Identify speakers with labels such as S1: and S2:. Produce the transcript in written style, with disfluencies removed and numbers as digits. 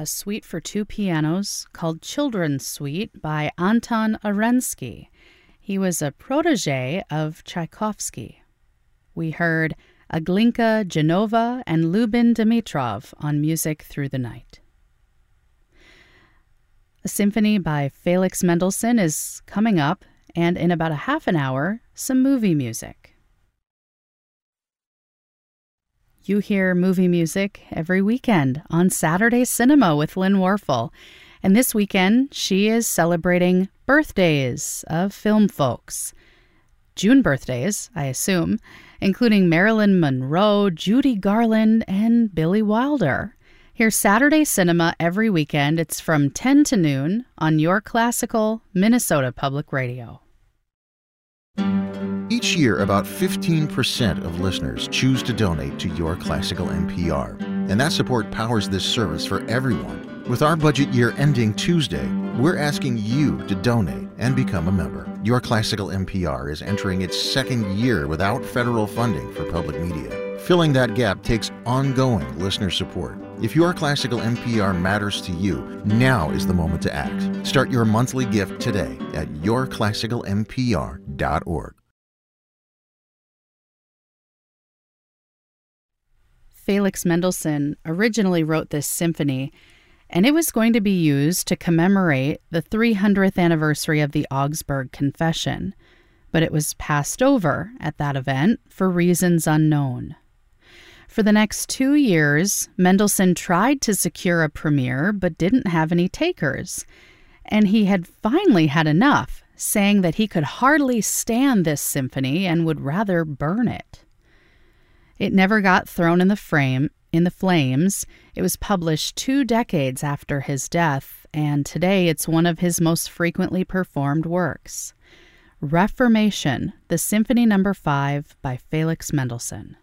S1: a suite for two pianos called Children's Suite by Anton Arensky. He was a protege of Tchaikovsky. We heard Aglinka Genova and Lubin Dimitrov on Music Through the Night. A symphony by Felix Mendelssohn is coming up, and in about a half an hour, some movie music. You hear movie music every weekend on Saturday Cinema with Lynn Warfel. And this weekend, she is celebrating birthdays of film folks. June birthdays, I assume, including Marilyn Monroe, Judy Garland, and Billy Wilder. Here's Saturday Cinema every weekend. It's from 10 to noon on Your Classical, Minnesota Public Radio.
S2: Each year, about 15% of listeners choose to donate to Your Classical NPR, and that support powers this service for everyone. With our budget year ending Tuesday, we're asking you to donate and become a member. Your Classical NPR is entering its second year without federal funding for public media. Filling that gap takes ongoing listener support. If Your Classical NPR matters to you, now is the moment to act. Start your monthly gift today at yourclassicalnpr.org.
S1: Felix Mendelssohn originally wrote this symphony, and it was going to be used to commemorate the 300th anniversary of the Augsburg Confession, but it was passed over at that event for reasons unknown. For the next 2 years, Mendelssohn tried to secure a premiere but didn't have any takers, and he had finally had enough, saying that he could hardly stand this symphony and would rather burn it. It never got thrown in the flames. It was published 2 decades after his death, and today it's one of his most frequently performed works. Reformation, the Symphony No. 5 by Felix Mendelssohn.